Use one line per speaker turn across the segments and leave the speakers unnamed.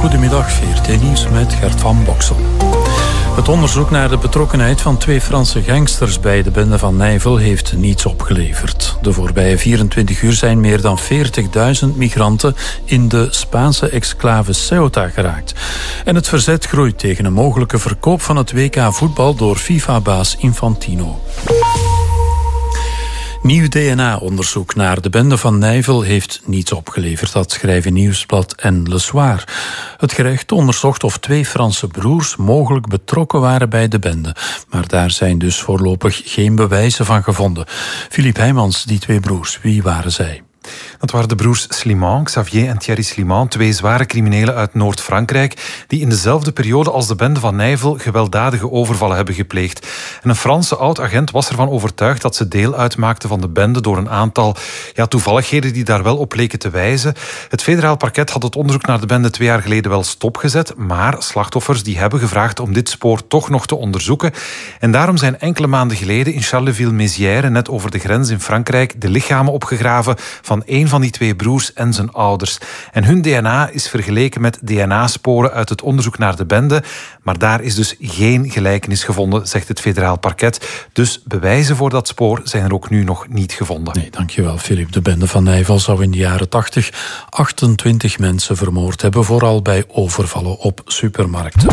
Goedemiddag, VRT Nieuws met Gert van Boksel. Het onderzoek naar de betrokkenheid van 2 Franse gangsters bij de bende van Nijvel heeft niets opgeleverd. De voorbije 24 uur zijn meer dan 40.000 migranten in de Spaanse exclave Ceuta geraakt. En het verzet groeit tegen een mogelijke verkoop van het WK voetbal door FIFA-baas Infantino. Nieuw DNA-onderzoek naar de bende van Nijvel heeft niets opgeleverd. Dat schrijven Nieuwsblad en Le Soir. Het gerecht onderzocht of 2 Franse broers mogelijk betrokken waren bij de bende. Maar daar zijn dus voorlopig geen bewijzen van gevonden. Philippe Heijmans, die 2 broers, wie waren zij?
Dat waren de broers Slimane, Xavier en Thierry Slimane, 2 zware criminelen uit Noord-Frankrijk, die in dezelfde periode als de bende van Nijvel gewelddadige overvallen hebben gepleegd. En een Franse oud-agent was ervan overtuigd dat ze deel uitmaakten van de bende door een aantal toevalligheden die daar wel op leken te wijzen. Het federaal parket had het onderzoek naar de bende 2 jaar geleden wel stopgezet, maar slachtoffers die hebben gevraagd om dit spoor toch nog te onderzoeken. En daarom zijn enkele maanden geleden in Charleville-Mézières, net over de grens in Frankrijk, de lichamen opgegraven van een van die 2 broers en zijn ouders. En hun DNA is vergeleken met DNA-sporen uit het onderzoek naar de bende. Maar daar is dus geen gelijkenis gevonden, zegt het federaal parket. Dus bewijzen voor dat spoor zijn er ook nu nog niet gevonden.
Nee, dankjewel, Philippe. De bende van Nijvel zou in de jaren 80 28 mensen vermoord hebben, vooral bij overvallen op supermarkten.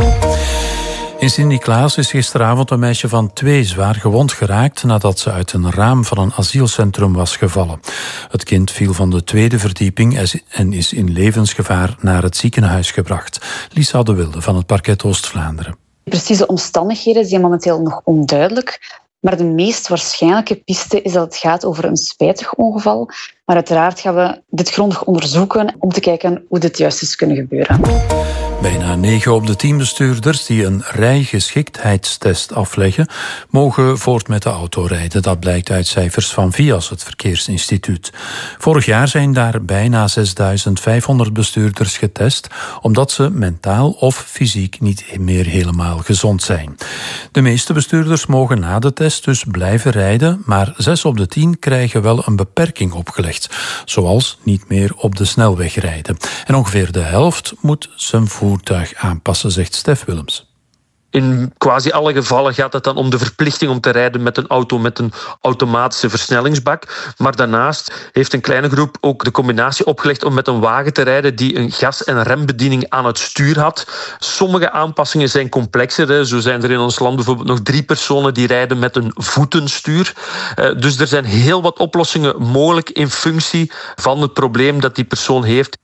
In Sint-Niklaas is gisteravond een meisje van 2 zwaar gewond geraakt nadat ze uit een raam van een asielcentrum was gevallen. Het kind viel van de 2e verdieping en is in levensgevaar naar het ziekenhuis gebracht. Lisa de Wilde van het parket Oost-Vlaanderen.
De precieze omstandigheden zijn momenteel nog onduidelijk. Maar de meest waarschijnlijke piste is dat het gaat over een spijtig ongeval. Maar uiteraard gaan we dit grondig onderzoeken om te kijken hoe dit juist is kunnen gebeuren.
Bijna 9 op de 10 bestuurders die een rijgeschiktheidstest afleggen, mogen voort met de auto rijden. Dat blijkt uit cijfers van VIAS, het Verkeersinstituut. Vorig jaar zijn daar bijna 6.500 bestuurders getest, omdat ze mentaal of fysiek niet meer helemaal gezond zijn. De meeste bestuurders mogen na de test dus blijven rijden, maar 6 op de 10 krijgen wel een beperking opgelegd, zoals niet meer op de snelweg rijden. En ongeveer de helft moet zijn voertuig aanpassen, zegt Stef Willems.
In quasi alle gevallen gaat het dan om de verplichting om te rijden met een auto met een automatische versnellingsbak. Maar daarnaast heeft een kleine groep ook de combinatie opgelegd om met een wagen te rijden die een gas- en rembediening aan het stuur had. Sommige aanpassingen zijn complexer. Zo zijn er in ons land bijvoorbeeld nog 3 personen die rijden met een voetenstuur. Dus er zijn heel wat oplossingen mogelijk in functie van het probleem dat die persoon heeft.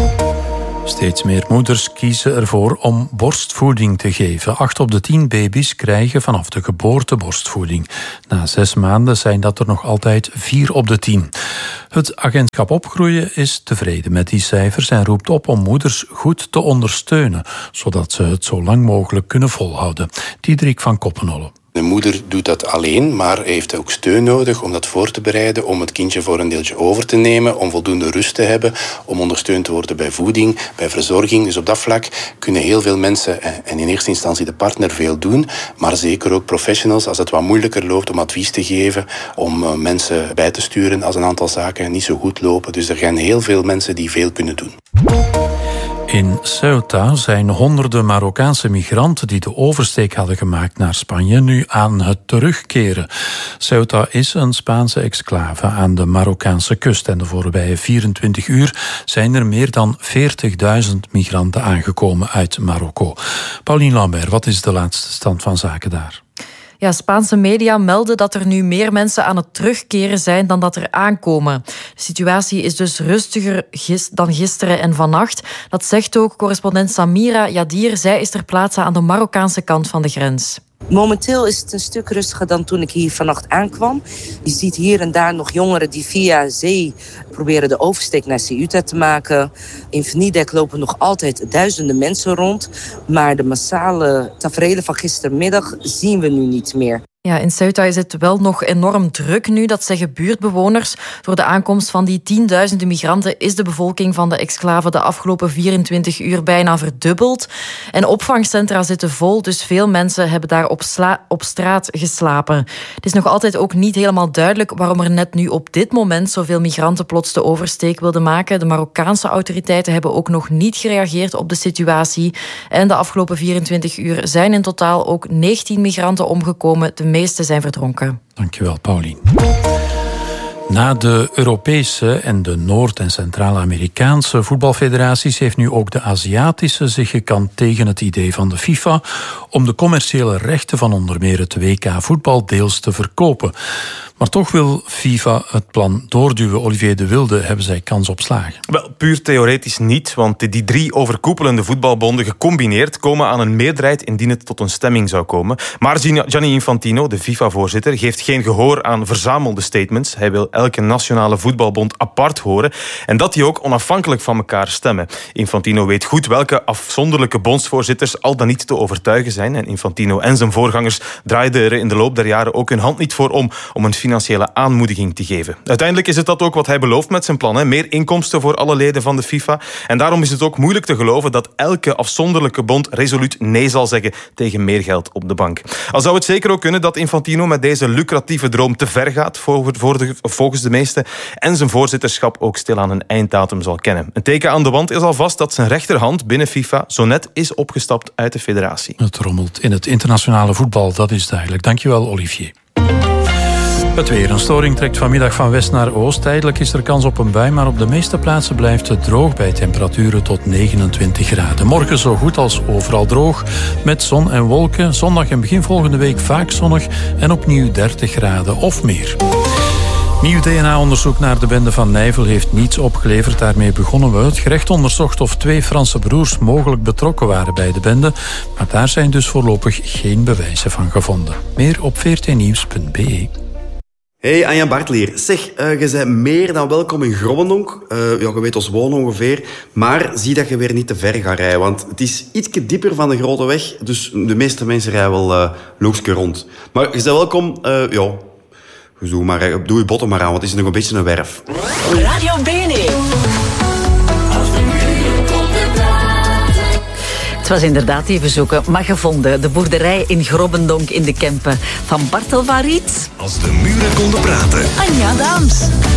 Steeds meer moeders kiezen ervoor om borstvoeding te geven. 8 op de 10 baby's krijgen vanaf de geboorte borstvoeding. Na 6 maanden zijn dat er nog altijd 4 op de 10. Het agentschap Opgroeien is tevreden met die cijfers en roept op om moeders goed te ondersteunen, zodat ze het zo lang mogelijk kunnen volhouden. Diederik van Koppenholle.
De moeder doet dat alleen, maar heeft ook steun nodig om dat voor te bereiden, om het kindje voor een deeltje over te nemen, om voldoende rust te hebben, om ondersteund te worden bij voeding, bij verzorging. Dus op dat vlak kunnen heel veel mensen en in eerste instantie de partner veel doen, maar zeker ook professionals als het wat moeilijker loopt om advies te geven, om mensen bij te sturen als een aantal zaken niet zo goed lopen. Dus er zijn heel veel mensen die veel kunnen doen.
In Ceuta zijn honderden Marokkaanse migranten die de oversteek hadden gemaakt naar Spanje nu aan het terugkeren. Ceuta is een Spaanse exclave aan de Marokkaanse kust en de voorbije 24 uur zijn er meer dan 40.000 migranten aangekomen uit Marokko. Pauline Lambert, wat is de laatste stand van zaken daar?
Ja, Spaanse media melden dat er nu meer mensen aan het terugkeren zijn dan dat er aankomen. De situatie is dus rustiger dan gisteren en vannacht. Dat zegt ook correspondent Samira Yadir. Zij is ter plaatse aan de Marokkaanse kant van de grens.
Momenteel is het een stuk rustiger dan toen ik hier vannacht aankwam. Je ziet hier en daar nog jongeren die via zee proberen de oversteek naar Ceuta te maken. In Venidec lopen nog altijd duizenden mensen rond. Maar de massale taferelen van gistermiddag zien we nu niet meer.
Ja, in Ceuta is het wel nog enorm druk nu, dat zeggen buurtbewoners. Door de aankomst van die tienduizenden migranten is de bevolking van de exclave de afgelopen 24 uur bijna verdubbeld. En opvangcentra zitten vol, dus veel mensen hebben daar op straat geslapen. Het is nog altijd ook niet helemaal duidelijk waarom er net nu op dit moment zoveel migranten plots de oversteek wilden maken. De Marokkaanse autoriteiten hebben ook nog niet gereageerd op de situatie. En de afgelopen 24 uur zijn in totaal ook 19 migranten omgekomen. De meeste zijn verdronken.
Dankjewel, Paulien. Na de Europese en de Noord- en Centraal-Amerikaanse voetbalfederaties heeft nu ook de Aziatische zich gekant tegen het idee van de FIFA om de commerciële rechten van onder meer het WK voetbal deels te verkopen. Maar toch wil FIFA het plan doorduwen. Olivier de Wilde, hebben zij kans op slagen?
Wel, puur theoretisch niet, want die 3 overkoepelende voetbalbonden gecombineerd komen aan een meerderheid indien het tot een stemming zou komen. Maar Gianni Infantino, de FIFA-voorzitter, geeft geen gehoor aan verzamelde statements. Hij wil elke nationale voetbalbond apart horen en dat die ook onafhankelijk van elkaar stemmen. Infantino weet goed welke afzonderlijke bondsvoorzitters al dan niet te overtuigen zijn. En Infantino en zijn voorgangers draaiden er in de loop der jaren ook hun hand niet voor om een financiële aanmoediging te geven. Uiteindelijk is het dat ook wat hij belooft met zijn plan. Meer inkomsten voor alle leden van de FIFA. En daarom is het ook moeilijk te geloven dat elke afzonderlijke bond resoluut nee zal zeggen tegen meer geld op de bank. Al zou het zeker ook kunnen dat Infantino met deze lucratieve droom te ver gaat volgens de meesten en zijn voorzitterschap ook stilaan een einddatum zal kennen. Een teken aan de wand is alvast dat zijn rechterhand binnen FIFA zo net is opgestapt uit de federatie.
Het rommelt in het internationale voetbal, dat is duidelijk. Dankjewel, Olivier. Het weer. Een storing trekt vanmiddag van west naar oost. Tijdelijk is er kans op een bui, maar op de meeste plaatsen blijft het droog bij temperaturen tot 29 graden. Morgen zo goed als overal droog, met zon en wolken. Zondag en begin volgende week vaak zonnig en opnieuw 30 graden of meer. Nieuw DNA-onderzoek naar de bende van Nijvel heeft niets opgeleverd. Daarmee begonnen we. Het gerecht onderzocht of 2 Franse broers mogelijk betrokken waren bij de bende. Maar daar zijn dus voorlopig geen bewijzen van gevonden. Meer op vrtnieuws.be.
Hey, Anja Bartel hier. Zeg, je bent meer dan welkom in Grobbendonk. Je weet ons wonen ongeveer. Maar zie dat je weer niet te ver gaat rijden. Want het is ietsje dieper van de grote weg. Dus de meeste mensen rijden wel loopsje rond. Maar je bent welkom. Doe je botten maar aan, want het is nog een beetje een werf.
Radio BNE. Het was inderdaad even zoeken, maar gevonden. De boerderij in Grobbendonk in de Kempen. Van Bartel van Riet.
Als de muren konden praten.
Anja Daams.